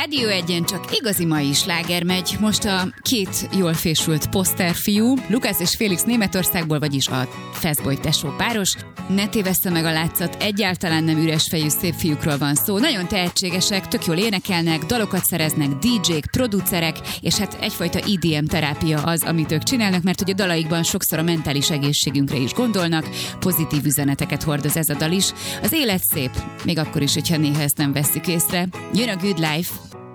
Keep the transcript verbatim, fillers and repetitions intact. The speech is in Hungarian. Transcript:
Rádió Egyen csak igazi mai sláger megy. Most a két jól fésült poszterfiú, Lukász és Félix Németországból, vagyis a Fastboy tesó páros. Ne tévessze meg a látszat, egyáltalán nem üres fejű szép fiúkról van szó. Nagyon tehetségesek, tök jól énekelnek, dalokat szereznek, dé dzsék, producerek, és hát egyfajta é dé em terápia az, amit ők csinálnak, mert hogy a dalaikban sokszor a mentális egészségünkre is gondolnak, pozitív üzeneteket hordoz ez a dal is. Az élet szép, még akkor is, hogyha néha ezt nem vesszük észre. Jön a Good Life.